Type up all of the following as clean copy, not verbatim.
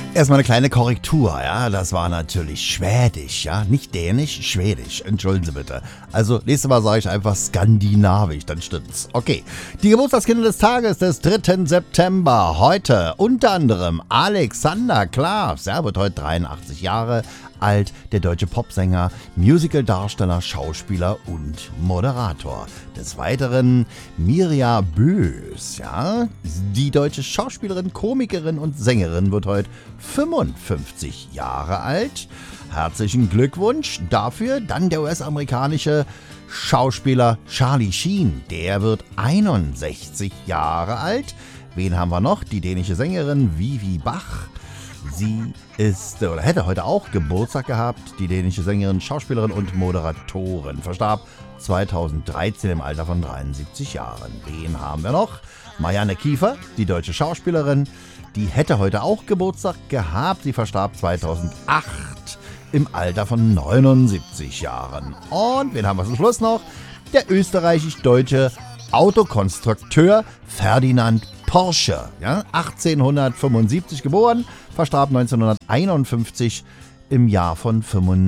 Erstmal eine kleine Korrektur, ja, das war natürlich Schwedisch, ja, nicht Dänisch, Schwedisch, entschuldigen Sie bitte. Also, nächstes Mal sage ich einfach Skandinavisch, dann stimmt's. Okay, die Geburtstagskinder des Tages des 3. September, heute unter anderem Alexander Klavs, er wird heute 83 Jahre alt, der deutsche Popsänger, Musicaldarsteller, Schauspieler und Moderator. Des Weiteren Mirja Bös, ja, die deutsche Schauspielerin, Komikerin und Sängerin wird heute 55 Jahre alt. Herzlichen Glückwunsch dafür. Dann der US-amerikanische Schauspieler Charlie Sheen, der wird 61 Jahre alt. Wen haben wir noch? Die dänische Sängerin Vivi Bach. Sie ist oder hätte heute auch Geburtstag gehabt. Die dänische Sängerin, Schauspielerin und Moderatorin. Verstarb 2013 im Alter von 73 Jahren. Wen haben wir noch? Marianne Kiefer, die deutsche Schauspielerin. Die hätte heute auch Geburtstag gehabt. Sie verstarb 2008 im Alter von 79 Jahren. Und wen haben wir zum Schluss noch? Der österreichisch-deutsche Autokonstrukteur Ferdinand Porsche, ja, 1875 geboren, verstarb 1951 im Alter von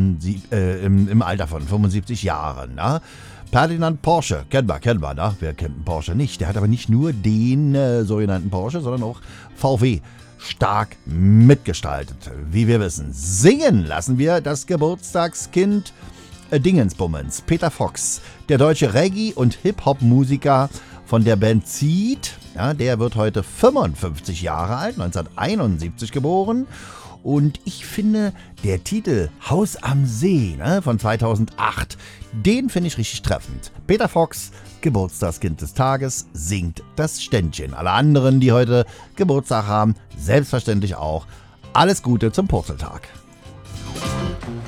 75 Jahren. Ja. Ferdinand Porsche, kennen wir, ne? Wer kennt einen Porsche nicht? Der hat aber nicht nur den sogenannten Porsche, sondern auch VW stark mitgestaltet, wie wir wissen. Singen lassen wir das Geburtstagskind Dingensbummens, Peter Fox, der deutsche Reggae- und Hip-Hop-Musiker von der Band Seed. Ja, der wird heute 55 Jahre alt, 1971 geboren. Und ich finde, der Titel Haus am See, ne, von 2008, den finde ich richtig treffend. Peter Fox, Geburtstagskind des Tages, singt das Ständchen. Alle anderen, die heute Geburtstag haben, selbstverständlich auch. Alles Gute zum Purzeltag.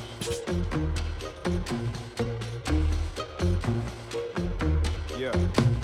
Yeah.